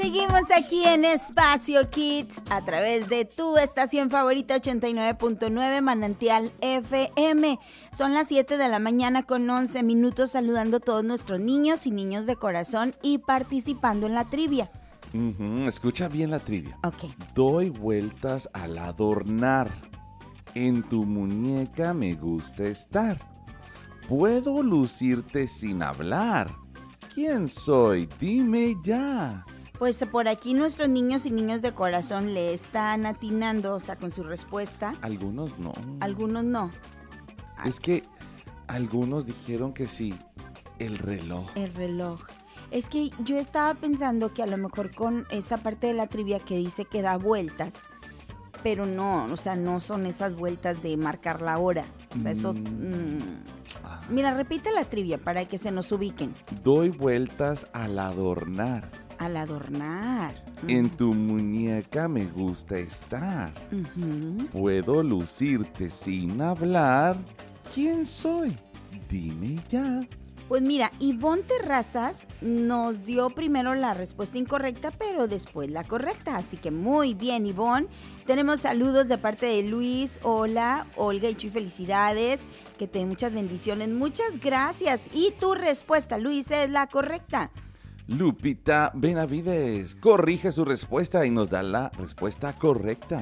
Seguimos aquí en Espacio Kids a través de tu estación favorita 89.9 Manantial FM. Son las 7 de la mañana con 11 minutos, saludando a todos nuestros niños y niños de corazón y participando en la trivia. Escucha bien la trivia. Ok. Doy vueltas al adornar. En tu muñeca me gusta estar. Puedo lucirte sin hablar. ¿Quién soy? Dime ya. Pues por aquí nuestros niños y niños de corazón le están atinando, o sea, con su respuesta. Algunos no. Algunos no. Es que algunos dijeron que sí. El reloj. El reloj. Es que yo estaba pensando que a lo mejor con esta parte de la trivia que dice que da vueltas, pero no, o sea, no son esas vueltas de marcar la hora. O sea, eso... Mira, repite la trivia para que se nos ubiquen. Doy vueltas al adornar. Al adornar. En tu muñeca me gusta estar. Puedo lucirte sin hablar. ¿Quién soy? Dime ya. Pues mira, Ivonne Terrazas nos dio primero la respuesta incorrecta, pero después la correcta. Así que muy bien, Ivonne. Tenemos saludos de parte de Luis. Hola, Olga y Chuy, felicidades. Que te den muchas bendiciones. Muchas gracias. Y tu respuesta, Luis, es la correcta. Lupita Benavides corrige su respuesta y nos da la respuesta correcta.